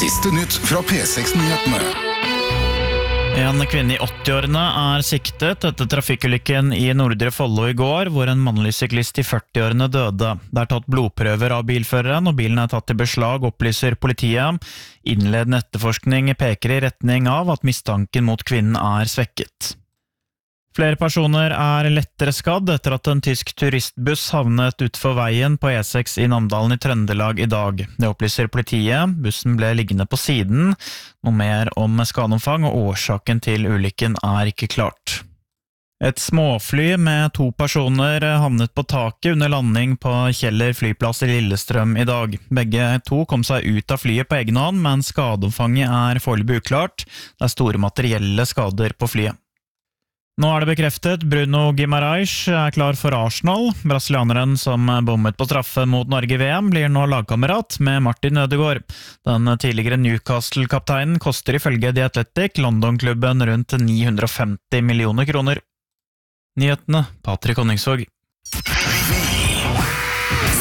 Siste nytt fra P6-nyhetene. En kvinne i 80-årene siktet etter trafikkulykken i Nordre Follo i går, hvor en mannlig syklist i 40-årene døde. Det tatt blodprøver av bilføreren, og bilen tatt i beslag, opplyser politiet. Innledende etterforskning peker i retning av at mistanken mot kvinnen svekket. Flere personer lettere skadd etter at en tysk turistbuss havnet utfor veien på E6 i Namdalen i Trøndelag i dag. Det opplyser politiet. Bussen ble liggende på siden. Noe mer om skadeomfang og årsaken til ulykken ikke klart. Et småfly med 2 personer havnet på taket under landing på Kjeller flyplass i Lillestrøm i dag. Begge 2 kom seg ut av flyet på egen hånd, men skadeomfanget foreløpig uklart. Det store materielle skader på flyet. Nå det bekreftet, Bruno Guimaraes klar for Arsenal. Brasilianeren som bommet på straffe mot Norge i VM blir nå lagkamerat med Martin Ødegaard. Den tidligere Newcastle-kapteinen koster ifølge The Athletic London-klubben rundt 950 millioner kroner. Nyhetene, Patrik Honningsvåg.